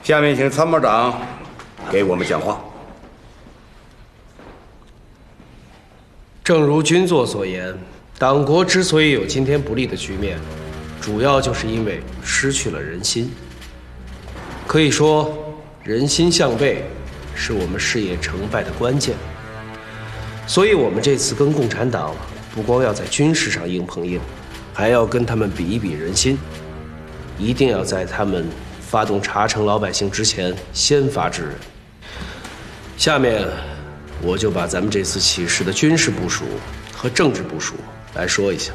下面请参谋长给我们讲话。 正如军座所言，党国之所以有今天不利的局面，主要就是因为失去了人心。可以说，人心向背是我们事业成败的关键。所以，我们这次跟共产党不光要在军事上硬碰硬，还要跟他们比一比人心。一定要在他们发动查城老百姓之前先发制人。下面，我就把咱们这次起事的军事部署和政治部署来说一下。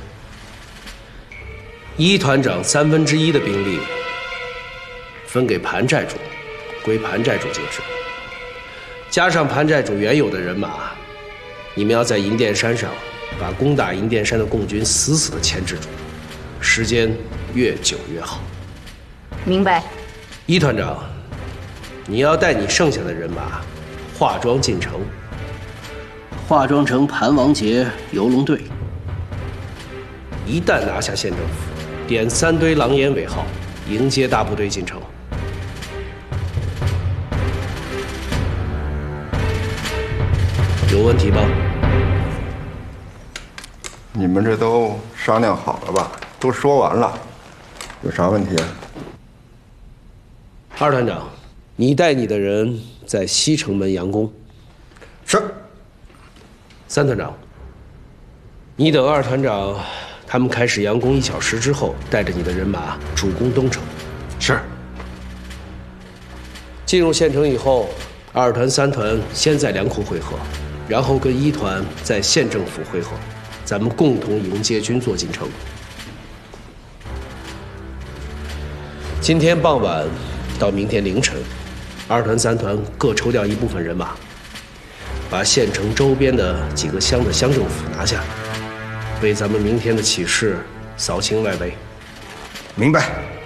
一团长1/3的兵力分给盘寨主，归盘寨主节制，加上盘寨主原有的人马，你们要在银殿山上把攻打银殿山的共军死死地牵制住，时间越久越好。 明白。 一团长，你要带你剩下的人马化妆进城，化妆成盘王节游龙队。一旦拿下县政府，点3堆狼烟尾号，迎接大部队进城。有问题吗？ 你们这都商量好了吧？都说完了，有啥问题啊？ 二团长，你带你的人在西城门佯攻。 是。 三团长，你等二团长他们开始佯攻1小时之后，带着你的人马主攻东城。 是。 进入县城以后，2团、3团先在粮库会合，然后跟1团在县政府会合，咱们共同迎接军座进城。今天傍晚到明天凌晨，2团、3团各抽调一部分人马，把县城周边的几个乡的乡政府拿下，为咱们明天的起事扫清外围。 明白。